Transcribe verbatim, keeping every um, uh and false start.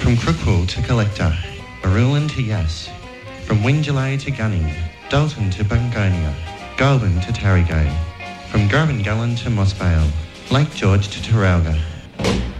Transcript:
From Crookwell to Collector, Marulan to Yass, from Wingelay to Gunning, Dalton to Bungonia, Goulburn to Tarragone, from Gurban Gullen to Mossvale, Lake George to Taralga.